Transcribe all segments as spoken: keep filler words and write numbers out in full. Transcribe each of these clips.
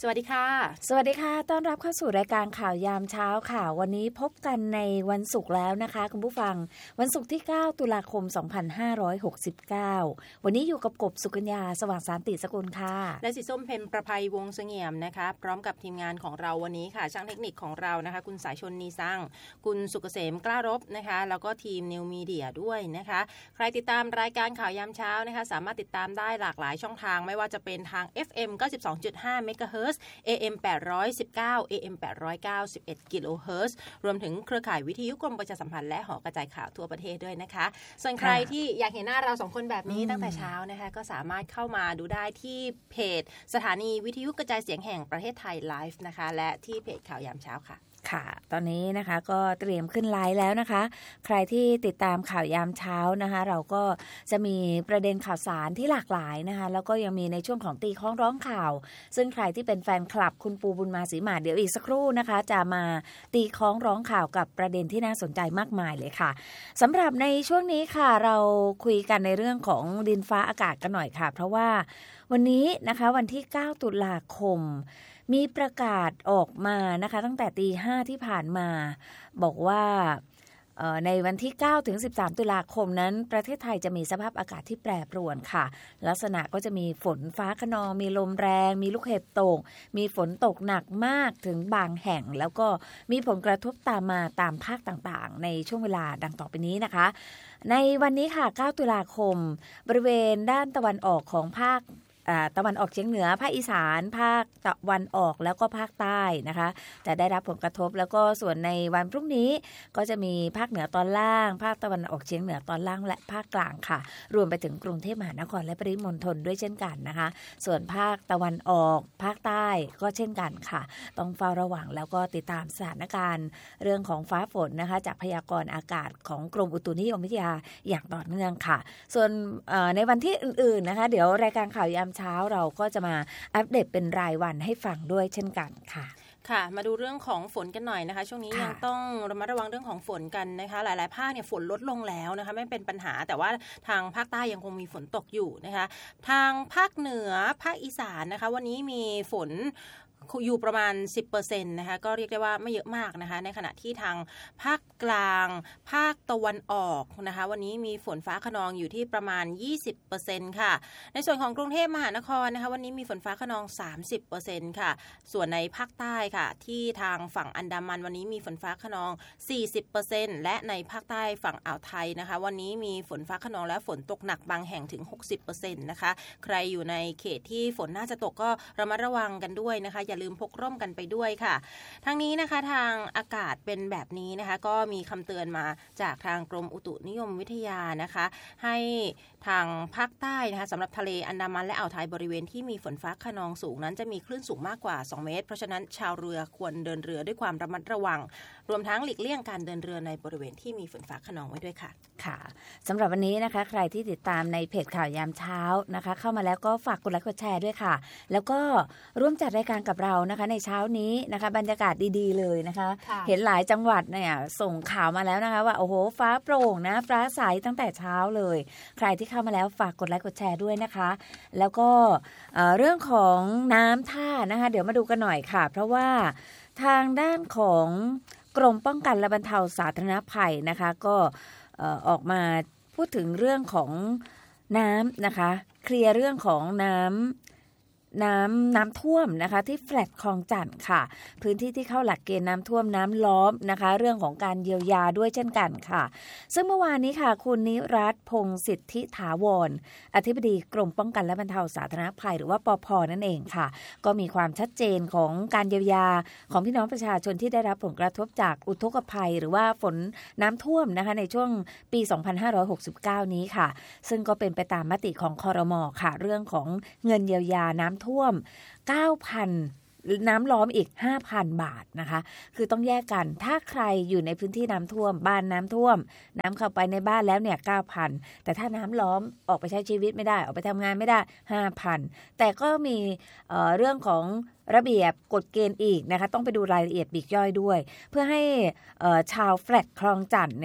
สวัสดีค่ะสวัสดีค่ะต้อนรับเข้าสู่รายการข่าวยามเช้าค่ะวันนี้พบกันในวันศุกร์แล้วนะคะคุณผู้ฟังวันศุกร์ที่เก้าตุลาคมสองพันห้าร้อยหกสิบเก้าวันนี้อยู่กับกบสุกัญญาสว่างสันติสกุลค่ะและสีส้มเพ็ญประภัยวงศ์เสงี่ยมนะคะพร้อมกับทีมงานของเราวันนี้ค่ะช่างเทคนิคของเรานะคะคุณสายชนนีซังคุณสุกเกษมกล้ารบนะคะแล้วก็ทีมนิวมีเดียด้วยนะคะใครติดตามรายการข่าวยามเช้านะคะสามารถติดตามได้หลากหลายช่องทางไม่ว่าจะเป็นทาง เอฟ เอ็ม เก้าสิบสองจุดห้า เมกะเฮิรตซ์ เอ เอ็ม แปดร้อยสิบเก้า เอ เอ็ม แปดร้อยเก้าสิบเอ็ด กิโลเฮิรตซ์รวมถึงเครือข่ายวิทยุกรมประชาสัมพันธ์และหอกระจายข่าวทั่วประเทศด้วยนะคะส่วนใครที่อยากเห็นหน้าเราสองคนแบบนี้ตั้งแต่เช้านะคะก็สามารถเข้ามาดูได้ที่เพจสถานีวิทยุกระจายเสียงแห่งประเทศไทยไลฟ์นะคะและที่เพจข่าวยามเช้าค่ะค่ะตอนนี้นะคะก็เตรียมขึ้นไลฟ์แล้วนะคะใครที่ติดตามข่าวยามเช้านะคะเราก็จะมีประเด็นข่าวสารที่หลากหลายนะคะแล้วก็ยังมีในช่วงของตีข้องร้องข่าวซึ่งใครที่เป็นแฟนคลับคุณปูบุญมาศรีมาเดี๋ยวอีกสักครู่นะคะจะมาตีข้องร้องข่าวกับประเด็นที่น่าสนใจมากมายเลยค่ะสำหรับในช่วงนี้ค่ะเราคุยกันในเรื่องของดินฟ้าอากาศกันหน่อยค่ะเพราะว่าวันนี้นะคะวันที่เก้าตุลาคมมีประกาศออกมานะคะตั้งแต่ตีห้าที่ผ่านมาบอกว่าในวันที่เก้าถึงสิบสามตุลาคมนั้นประเทศไทยจะมีสภาพอากาศที่แปรปรวนค่ะลักษณะก็จะมีฝนฟ้าคะนองมีลมแรงมีลูกเห็บตกมีฝนตกหนักมากถึงบางแห่งแล้วก็มีผลกระทบตามมาตามภาคต่างๆในช่วงเวลาดังต่อไปนี้นะคะในวันนี้ค่ะเก้าตุลาคมบริเวณด้านตะวันออกของภาคตะวันออกเฉียงเหนือภาคอีสานภาคตะวันออกแล้วก็ภาคใต้นะคะจะได้รับผลกระทบแล้วก็ส่วนในวันพรุ่งนี้ก็จะมีภาคเหนือตอนล่างภาคตะวันออกเฉียงเหนือตอนล่างและภาคกลางค่ะรวมไปถึงกรุงเทพมหานครและปริมณฑลด้วยเช่นกันนะคะส่วนภาคตะวันออกภาคใต้ก็เช่นกันค่ะต้องเฝ้าระวังแล้วก็ติดตามสถานการณ์เรื่องของฟ้าฝนนะคะจากพยากรณ์อากาศของกรมอุตุนิยมวิทยาอย่างต่อเนื่องค่ะส่วนในวันที่อื่นๆนะคะเดี๋ยวรายการข่าวยามเช้าเราก็จะมาอัปเดตเป็นรายวันให้ฟังด้วยเช่นกันค่ะค่ะมาดูเรื่องของฝนกันหน่อยนะคะช่วงนี้ยังต้องระมัดระวังเรื่องของฝนกันนะคะหลายๆภาคเนี่ยฝนลดลงแล้วนะคะไม่เป็นปัญหาแต่ว่าทางภาคใต้ยังคงมีฝนตกอยู่นะคะทางภาคเหนือภาคอีสานนะคะวันนี้มีฝนอยู่ประมาณ สิบเปอร์เซ็นต์ นะคะก็เรียกได้ว่าไม่เยอะมากนะคะในขณะที่ทางภาคกลางภาคตะวันออกนะคะวันนี้มีฝนฟ้าคะนองอยู่ที่ประมาณ ยี่สิบเปอร์เซ็นต์ ค่ะในส่วนของกรุงเทพมหานครนะคะวันนี้มีฝนฟ้าคะนอง สามสิบเปอร์เซ็นต์ ค่ะส่วนในภาคใต้ค่ะที่ทางฝั่งอันดามันวันนี้มีฝนฟ้าคะนอง สี่สิบเปอร์เซ็นต์ และในภาคใต้ฝั่งอ่าวไทยนะคะวันนี้มีฝนฟ้าคะนองและฝนตกหนักบางแห่งถึง หกสิบเปอร์เซ็นต์ นะคะใครอยู่ในเขตที่ฝนน่าจะตกก็ระมัดระวังกันด้วยนะคะอย่าลืมพกร่มกันไปด้วยค่ะทั้งนี้นะคะทางอากาศเป็นแบบนี้นะคะก็มีคำเตือนมาจากทางกรมอุตุนิยมวิทยานะคะให้ทางภาคใต้นะคะสำหรับทะเลอันดามันและอ่าวไทยบริเวณที่มีฝนฟ้าคะนองสูงนั้นจะมีคลื่นสูงมากกว่าสองเมตรเพราะฉะนั้นชาวเรือควรเดินเรือด้วยความระมัดระวังรวมทั้งหลีกเลี่ยงการเดินเรือในบริเวณที่มีฝนฟ้าคะนองไว้ด้วยค่ะค่ะสำหรับวันนี้นะคะใครที่ติดตามในเพจข่าวยามเช้านะคะเข้ามาแล้วก็ฝากกดไลค์กดแชร์ด้วยค่ะแล้วก็ร่วมจัดรายการกับเรานะคะในเช้านี้นะคะบรรยากาศดีๆเลยนะคะเห็นหลายจังหวัดเนี่ยส่งข่าวมาแล้วนะคะว่าโอ้โหฟ้าโปร่งนะฟ้าใสตั้งแต่เช้าเลยใครที่เข้ามาแล้วฝากกดไลค์กดแชร์ด้วยนะคะแล้วก็เอ่อเรื่องของน้ำท่านะคะเดี๋ยวมาดูกันหน่อยค่ะเพราะว่าทางด้านของกรมป้องกันและบรรเทาสาธารณภัยนะคะก็เอ่อออกมาพูดถึงเรื่องของน้ำนะคะเคลียร์เรื่องของน้ำน้ำน้ำท่วมนะคะที่แฟลตคลองจันทน์ค่ะพื้นที่ที่เข้าหลักเกณฑ์น้ำท่วมน้ำล้อมนะคะเรื่องของการเยียวยาด้วยเช่นกันค่ะซึ่งเมื่อวานนี้ค่ะคุณนิรัตน์พงษ์สิทธิถาวรอธิบดีกรมป้องกันและบรรเทาสาธารณภัยหรือว่าปภ.นั่นเองค่ะก็มีความชัดเจนของการเยียวยาของพี่น้องประชาชนที่ได้รับผลกระทบจากอุทกภัยหรือว่าฝนน้ำท่วมนะคะในช่วงปีสองพันห้าร้อยหกสิบเก้านี้ค่ะซึ่งก็เป็นไปตามมติของครม.ค่ะเรื่องของเงินเยียวยาน้ำท่วม เก้าพัน น้ำล้อมอีก ห้าพัน บาทนะคะคือต้องแยกกันถ้าใครอยู่ในพื้นที่น้ำท่วมบ้านน้ำท่วมน้ำเข้าไปในบ้านแล้วเนี่ย เก้าพัน แต่ถ้าน้ำล้อมออกไปใช้ชีวิตไม่ได้ออกไปทำงานไม่ได้ ห้าพัน แต่ก็มีเอ่อเรื่องของระเบียบกฎเกณฑ์อีกนะคะต้องไปดูรายละเอียดปลีกย่อยด้วยเพื่อให้เอ่อชาวแฟลตคลองจันทน์เนี่ย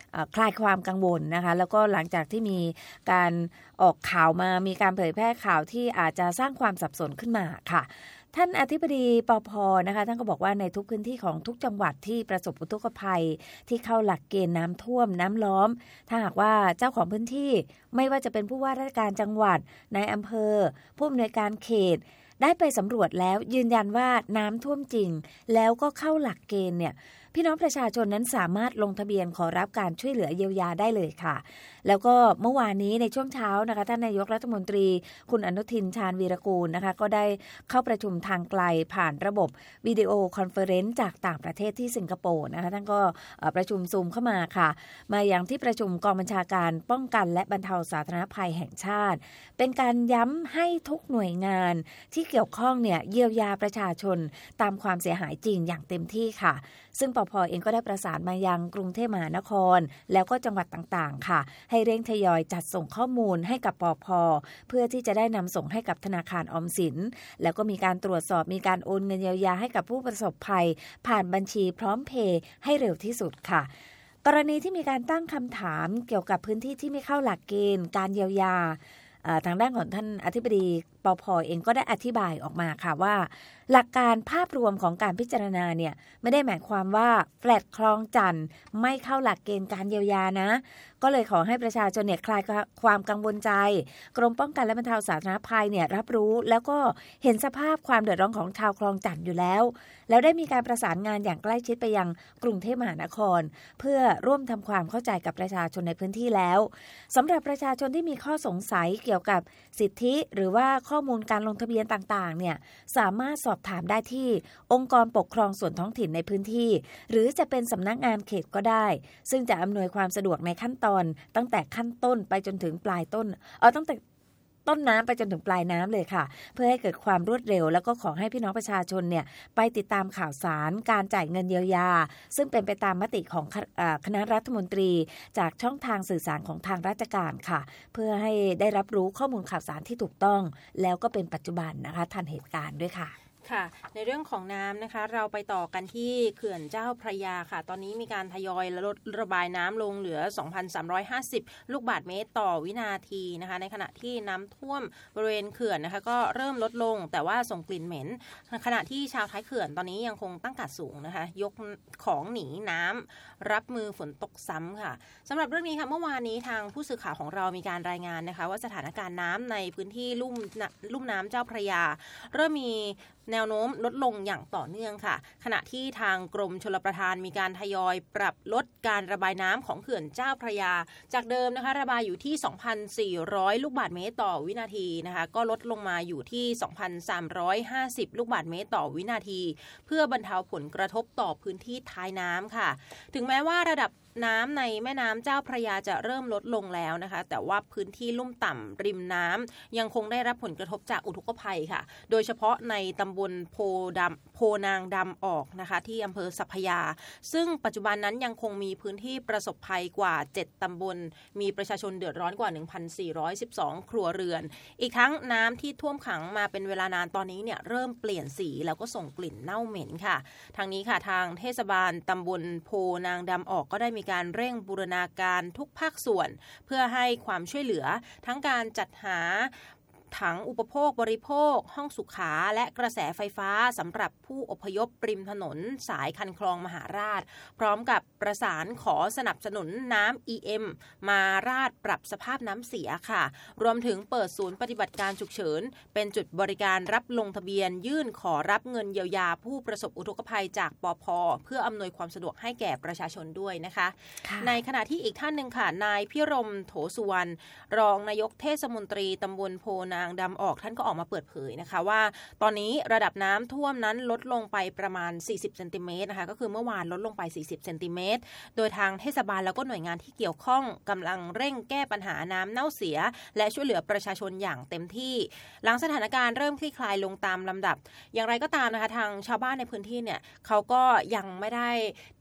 คลายความกังวลนะคะแล้วก็หลังจากที่มีการออกข่าวมามีการเผยแพร่ข่าวที่อาจจะสร้างความสับสนขึ้นมาค่ะท่านอธิบดีปภ.นะคะท่านก็บอกว่าในทุกพื้นที่ของทุกจังหวัดที่ประสบอุทกภัยที่เข้าหลักเกณฑ์น้ำท่วมน้ำล้อมถ้าหากว่าเจ้าของพื้นที่ไม่ว่าจะเป็นผู้ว่าราชการจังหวัดนายอำเภอผู้อำนวยการเขตได้ไปสำรวจแล้วยืนยันว่าน้ำท่วมจริงแล้วก็เข้าหลักเกณฑ์เนี่ยพี่น้องประชาชนนั้นสามารถลงทะเบียนขอรับการช่วยเหลือเยียวยาได้เลยค่ะแล้วก็เมื่อวานนี้ในช่วงเช้านะคะท่านนายกรัฐมนตรีคุณอนุทินชาญวีรกูลนะคะก็ได้เข้าประชุมทางไกลผ่านระบบวิดีโอคอนเฟอเรนซ์จากต่างประเทศที่สิงคโปร์นะคะท่านก็ประชุมซูมเข้ามาค่ะมาอย่างที่ประชุมกองบัญชาการป้องกันและบรรเทาสาธารณภัยแห่งชาติเป็นการย้ำให้ทุกหน่วยงานที่เกี่ยวข้องเนี่ยเยียวยาประชาชนตามความเสียหายจริงอย่างเต็มที่ค่ะซึ่งปภ.เองก็ได้ประสานมายังกรุงเทพมหานครแล้วก็จังหวัดต่างๆค่ะให้เร่งทยอยจัดส่งข้อมูลให้กับปภ.เพื่อที่จะได้นำส่งให้กับธนาคารออมสินแล้วก็มีการตรวจสอบมีการโอนเงินเยียวยาให้กับผู้ประสบภัยผ่านบัญชีพร้อมเพย์ให้เร็วที่สุดค่ะกรณีที่มีการตั้งคำถามเกี่ยวกับพื้นที่ที่ไม่เข้าหลักเกณฑ์การเยียวยาทางด้านของท่านอธิบดีปภ.เองก็ได้อธิบายออกมาค่ะว่าหลักการภาพรวมของการพิจารณาเนี่ยไม่ได้หมายความว่าแฟลตคลองจันทน์ไม่เข้าหลักเกณฑ์การเยียวยานะก็เลยขอให้ประชาชนเนี่ยคลายความกังวลใจกรมป้องกันและบรรเทาสาธารณภัยเนี่ยรับรู้แล้วก็เห็นสภาพความเดือดร้อนของชาวคลองจันทน์อยู่แล้วแล้วได้มีการประสานงานอย่างใกล้ชิดไปยังกรุงเทพมหานครเพื่อร่วมทำความเข้าใจกับประชาชนในพื้นที่แล้วสำหรับประชาชนที่มีข้อสงสัยเกี่ยวกับสิทธิหรือว่าข้อมูลการลงทะเบียนต่างๆเนี่ยสามารถสอบถามได้ที่องค์กรปกครองส่วนท้องถิ่นในพื้นที่หรือจะเป็นสำนักงานเขตก็ได้ซึ่งจะอำนวยความสะดวกในขั้นตอนตั้งแต่ขั้นต้นไปจนถึงปลายต้นเออตั้งแต่ต้นน้ำไปจนถึงปลายน้ำเลยค่ะเพื่อให้เกิดความรวดเร็วแล้วก็ขอให้พี่น้องประชาชนเนี่ยไปติดตามข่าวสารการจ่ายเงินเยียวยาซึ่งเป็นไปตามมติของคณะรัฐมนตรีจากช่องทางสื่อสารของทางราชการค่ะเพื่อให้ได้รับรู้ข้อมูลข่าวสารที่ถูกต้องแล้วก็เป็นปัจจุบันนะคะทันเหตุการณ์ด้วยค่ะค่ะในเรื่องของน้ำนะคะเราไปต่อกันที่เขื่อนเจ้าพระยาค่ะตอนนี้มีการทยอยลดระบายน้ำลงเหลือ สองพันสามร้อยห้าสิบ ลูกบาศก์เมตรต่อวินาทีนะคะในขณะที่น้ำท่วมบริเวณเขื่อนนะคะก็เริ่มลดลงแต่ว่าส่งกลิ่นเหม็นขณะที่ชาวท้ายเขื่อนตอนนี้ยังคงตั้งกาดสูงนะคะยกของหนีน้ำรับมือฝนตกซ้ำค่ะสำหรับเรื่องนี้ค่ะเมื่อวานนี้ทางผู้สื่อข่าวของเรามีการรายงานนะคะว่าสถานการณ์น้ำในพื้นที่ลุ่มลุ่มน้ำเจ้าพระยาเริ่มมีแนวโน้มลดลงอย่างต่อเนื่องค่ะขณะที่ทางกรมชลประทานมีการทยอยปรับลดการระบายน้ำของเขื่อนเจ้าพระยาจากเดิมนะคะระบายอยู่ที่ สองพันสี่ร้อย ลูกบาศก์เมตรต่อวินาทีนะคะก็ลดลงมาอยู่ที่ สองพันสามร้อยห้าสิบ ลูกบาศก์เมตรต่อวินาทีเพื่อบรรเทาผลกระทบต่อพื้นที่ท้ายน้ำค่ะถึงแม้ว่าระดับน้ำในแม่น้ำเจ้าพระยาจะเริ่มลดลงแล้วนะคะแต่ว่าพื้นที่ลุ่มต่ำริมน้ำยังคงได้รับผลกระทบจากอุทกภัยค่ะโดยเฉพาะในตำบลโพดำโพนางดำออกนะคะที่อำเภอสัพพยาซึ่งปัจจุบันนั้นยังคงมีพื้นที่ประสบภัยกว่าเจ็ดตำบลมีประชาชนเดือดร้อนกว่า หนึ่งพันสี่ร้อยสิบสอง ครัวเรือนอีกทั้งน้ำที่ท่วมขังมาเป็นเวลานานตอนนี้เนี่ยเริ่มเปลี่ยนสีแล้วก็ส่งกลิ่นเน่าเหม็นค่ะทางนี้ค่ะทางเทศบาลตำบลโพนางดำออกก็ได้มีการเร่งบูรณาการทุกภาคส่วนเพื่อให้ความช่วยเหลือทั้งการจัดหาถังอุปโภคบริโภคห้องสุขาและกระแสไฟฟ้าสำหรับผู้อพยพริมถนนสายคันคลองมหาราชพร้อมกับประสานขอสนับสนุนน้ำ อี เอ็ม มาราดปรับสภาพน้ำเสียค่ะรวมถึงเปิดศูนย์ปฏิบัติการฉุกเฉินเป็นจุดบริการรับลงทะเบียนยื่นขอรับเงินเยียวยาผู้ประสบอุทกภัยจากปภ.เพื่ออำนวยความสะดวกให้แก่ประชาชนด้วยนะคะในขณะที่อีกท่านหนึ่งค่ะนายพิรมโถสุวรรณรองนายกเทศมนตรีตำบลโพนางดำออกท่านก็ออกมาเปิดเผยนะคะว่าตอนนี้ระดับน้ำท่วมนั้นลดลงไปประมาณสี่สิบเซนติเมตรนะคะก็คือเมื่อวานลดลงไปสี่สิบเซนติเมตรโดยทางเทศบาลแล้วก็หน่วยงานที่เกี่ยวข้องกำลังเร่งแก้ปัญหาน้ำเน่าเสียและช่วยเหลือประชาชนอย่างเต็มที่หลังสถานการณ์เริ่มคลี่คลายลงตามลำดับอย่างไรก็ตามนะคะทางชาวบ้านในพื้นที่เนี่ยเขาก็ยังไม่ได้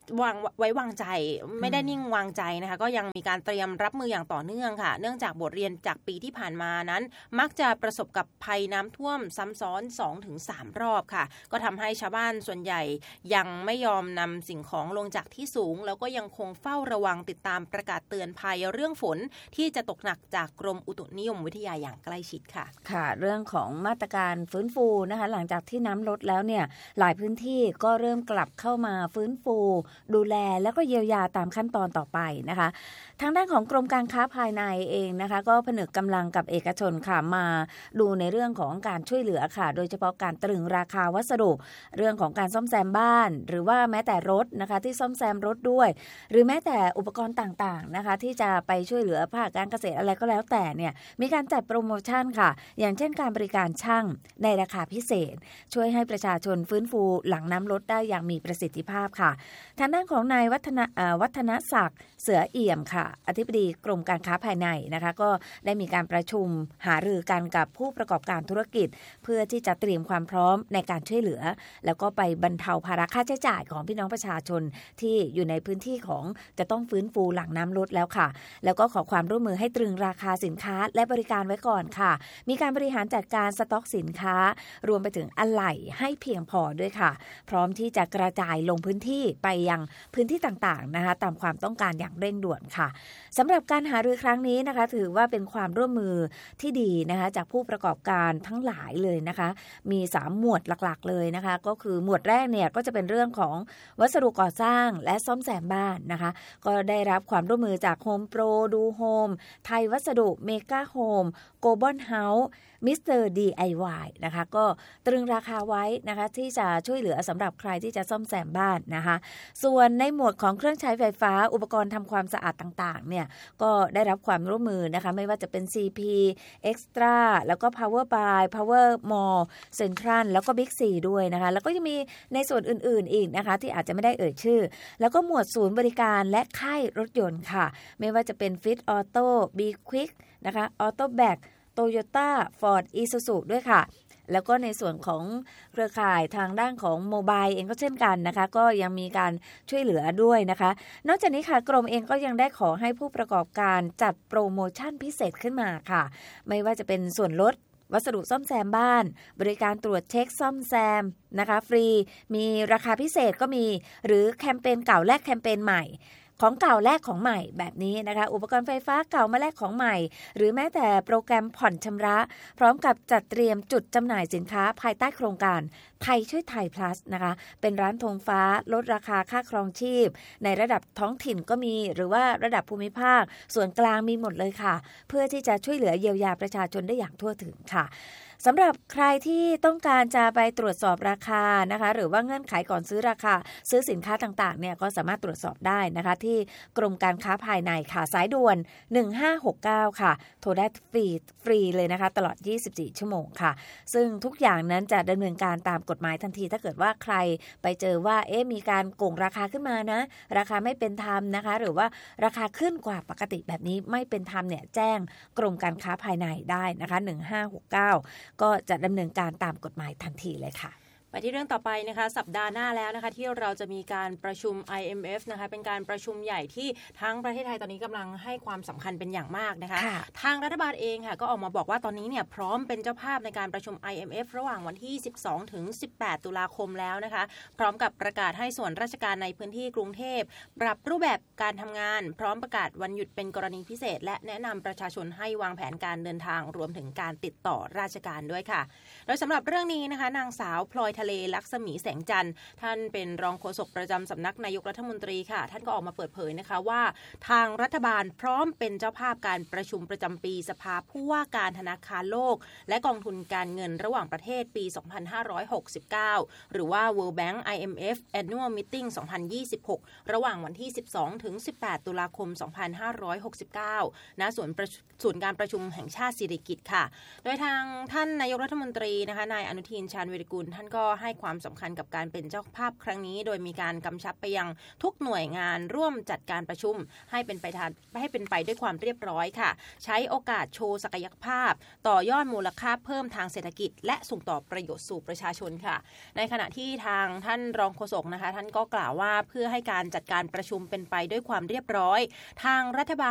วางไว้วางใจไม่ได้นิ่งวางใจนะคะก็ยังมีการเตรียมรับมืออย่างต่อเนื่องค่ะเนื่องจากบทเรียนจากปีที่ผ่านมานั้นมักจะประสบกับภัยน้ำท่วมซ้ำซ้อน สองถึงสาม รอบค่ะก็ทำให้ชาวบ้านส่วนใหญ่ยังไม่ยอมนำสิ่งของลงจากที่สูงแล้วก็ยังคงเฝ้าระวังติดตามประกาศเตือนภัยเรื่องฝนที่จะตกหนักจากกรมอุตุนิยมวิทยาอย่างใกล้ชิดค่ะค่ะเรื่องของมาตรการฟื้นฟูนะคะหลังจากที่น้ำลดแล้วเนี่ยหลายพื้นที่ก็เริ่มกลับเข้ามาฟื้นฟูดูแลแล้วก็เยียวยาตามขั้นตอนต่อไปนะคะทางด้านของกรมการค้าภายในเองนะคะก็ผนึกกำลังกับเอกชนค่ะมาดูในเรื่องของการช่วยเหลือค่ะโดยเฉพาะการตรึงราคาวัสดุเรื่องของการซ่อมแซมบ้านหรือว่าแม้แต่รถนะคะที่ซ่อมแซมรถด้วยหรือแม้แต่อุปกรณ์ต่างๆนะคะที่จะไปช่วยเหลือภาคการเกษตรอะไรก็แล้วแต่เนี่ยมีการจัดโปรโมชั่นค่ะอย่างเช่นการบริการช่างในราคาพิเศษช่วยให้ประชาชนฟื้นฟูหลังน้ำลดได้อย่างมีประสิทธิภาพค่ะทางด้านของนายวัฒนวัฒนศักดิ์เสือเอี่ยมค่ะอธิบดีกรมการค้าภายในนะคะก็ได้มีการประชุมหารือกันกับผู้ประกอบการธุรกิจเพื่อที่จะเตรียมความพร้อมในการช่วยเหลือแล้วก็ไปบรรเทาภาระค่าใช้จ่ายของพี่น้องประชาชนที่อยู่ในพื้นที่ของจะต้องฟื้นฟูหลังน้ำลดแล้วค่ะแล้วก็ขอความร่วมมือให้ตรึงราคาสินค้าและบริการไว้ก่อนค่ะมีการบริหารจัดการสต็อกสินค้ารวมไปถึงอะไหล่ให้เพียงพอด้วยค่ะพร้อมที่จะกระจายลงพื้นที่ไปยังพื้นที่ต่างๆนะคะตามความต้องการอย่างเร่งด่วนค่ะสำหรับการหารือครั้งนี้นะคะถือว่าเป็นความร่วมมือที่ดีนะคะจากผู้ประกอบการทั้งหลายเลยนะคะมีสามหมวดหลักๆเลยนะคะก็คือหมวดแรกเนี่ยก็จะเป็นเรื่องของวัสดุก่อสร้างและซ่อมแซมบ้านนะคะก็ได้รับความร่วมมือจากโฮมโปรดูโฮมไทยวัสดุเมกาโฮมโกลบอลเฮาส์มิสเตอร์ ดี ไอ วาย นะคะก็ตรึงราคาไว้นะคะที่จะช่วยเหลือสำหรับใครที่จะซ่อมแซมบ้านนะคะส่วนในหมวดของเครื่องใช้ไฟฟ้าอุปกรณ์ทำความสะอาดต่างๆเนี่ยก็ได้รับความร่วมมือนะคะไม่ว่าจะเป็น ซี พี Extra แล้วก็ Power by Power Mall Central แล้วก็ Big C ด้วยนะคะแล้วก็ยังมีในส่วนอื่นๆอีกนะคะที่อาจจะไม่ได้เอ่ยชื่อแล้วก็หมวดศูนย์บริการและค่ายรถยนต์ค่ะไม่ว่าจะเป็น Fit Auto B Quick นะคะ Auto Back Toyota Ford Isuzu ด้วยค่ะแล้วก็ในส่วนของเครือข่ายทางด้านของโมบายเองก็เช่นกันนะคะก็ยังมีการช่วยเหลือด้วยนะคะนอกจากนี้ค่ะกรมเองก็ยังได้ขอให้ผู้ประกอบการจัดโปรโมชั่นพิเศษขึ้นมาค่ะไม่ว่าจะเป็นส่วนลดวัสดุซ่อมแซมบ้านบริการตรวจเช็คซ่อมแซมนะคะฟรีมีราคาพิเศษก็มีหรือแคมเปญเก่าแลกแคมเปญใหม่ของเก่าแลกของใหม่แบบนี้นะคะอุปกรณ์ไฟฟ้าเก่ามาแลกของใหม่หรือแม้แต่โปรแกรมผ่อนชำระพร้อมกับจัดเตรียมจุดจำหน่ายสินค้าภายใต้โครงการไทยช่วยไทย plus นะคะเป็นร้านธงฟ้าลดราคาค่าครองชีพในระดับท้องถิ่นก็มีหรือว่าระดับภูมิภาคส่วนกลางมีหมดเลยค่ะเพื่อที่จะช่วยเหลือเยียวยาประชาชนได้อย่างทั่วถึงค่ะสำหรับใครที่ต้องการจะไปตรวจสอบราคานะคะหรือว่าเงื่อนไขก่อนซื้อราคาซื้อสินค้าต่างๆเนี่ยก็สามารถตรวจสอบได้นะคะที่กรมการค้าภายในค่ะสายด่วนหนึ่งห้าหกเก้าค่ะโทรได้ฟรีฟรีเลยนะคะตลอดยี่สิบสี่ชั่วโมงค่ะซึ่งทุกอย่างนั้นจะดำเนินการตามกฎหมายทันทีถ้าเกิดว่าใครไปเจอว่าเอ๊ะมีการโกงราคาขึ้นมานะราคาไม่เป็นธรรมนะคะหรือว่าราคาขึ้นกว่าปกติแบบนี้ไม่เป็นธรรมเนี่ยแจ้งกรมการค้าภายในได้นะคะหนึ่งห้าหกเก้าก็จะดำเนินการตามกฎหมายทันทีเลยค่ะไปที่เรื่องต่อไปนะคะสัปดาห์หน้าแล้วนะคะที่เราจะมีการประชุม ไอ เอ็ม เอฟ นะคะเป็นการประชุมใหญ่ที่ทั้งประเทศไทยตอนนี้กำลังให้ความสำคัญเป็นอย่างมากนะคะทางรัฐบาลเองค่ะก็ออกมาบอกว่าตอนนี้เนี่ยพร้อมเป็นเจ้าภาพในการประชุม ไอ เอ็ม เอฟ ระหว่างวันที่สิบสองถึงสิบแปดตุลาคมแล้วนะคะพร้อมกับประกาศให้ส่วนราชการในพื้นที่กรุงเทพปรับรูปแบบการทำงานพร้อมประกาศวันหยุดเป็นกรณีพิเศษและแนะนำประชาชนให้วางแผนการเดินทางรวมถึงการติดต่อราชการด้วยค่ะโดยสำหรับเรื่องนี้นะคะนางสาวพลอยทะเลลักษมีแสงจันทร์ท่านเป็นรองโฆษกประจำสำนักนายกรัฐมนตรีค่ะท่านก็ออกมาเปิดเผยนะคะว่าทางรัฐบาลพร้อมเป็นเจ้าภาพการประชุมประจำปีสภาผู้ว่าการธนาคารโลกและกองทุนการเงินระหว่างประเทศปีสองพันห้าร้อยหกสิบเก้าหรือว่า World Bank ไอ เอ็ม เอฟ Annual Meeting สองพันยี่สิบหกระหว่างวันที่สิบสองถึงสิบแปดตุลาคมสองพันห้าร้อยหกสิบเก้าณศูนย์ศูนย์การประชุมแห่งชาติสิริกิติ์ค่ะโดยทางท่านนายกรัฐมนตรีนะคะนายอนุทินชาญวีรกุลท่านก็ให้ความสำคัญกับการเป็นเจ้าภาพครั้งนี้โดยมีการกำชับไปยังทุกหน่วยงานร่วมจัดการประชุมให้เป็นไปทางให้เป็นไปด้วยความเรียบร้อยค่ะใช้โอกาสโชว์ศักยภาพต่อยอดมูลค่าเพิ่มทางเศรษฐกิจและส่งต่อประโยชน์สู่ประชาชนค่ะในขณะที่ทางท่านรองโฆษกนะคะท่านก็กล่าวว่าเพื่อให้การจัดการประชุมเป็นไปด้วยความเรียบร้อยทางรัฐบาล